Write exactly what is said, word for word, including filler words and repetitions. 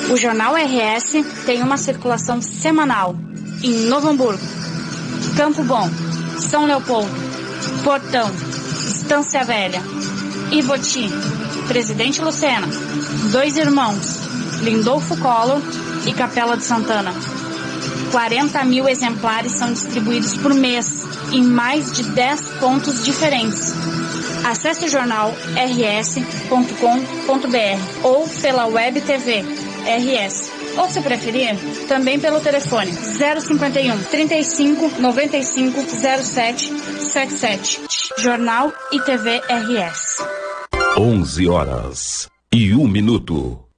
O Jornal R S tem uma circulação semanal em Novo Hamburgo, Campo Bom, São Leopoldo, Portão, Estância Velha, Ivoti, Presidente Lucena, Dois Irmãos, Lindolfo Collor e Capela de Santana. quarenta mil exemplares são distribuídos por mês em mais de dez pontos diferentes. Acesse o jornal r s ponto com ponto b r ou pela Web T V R S. Ou, se preferir, também pelo telefone zero cinquenta e um, trinta e cinco, noventa e cinco, zero sete setenta e sete. Jornal e T V R S. onze horas e um minuto.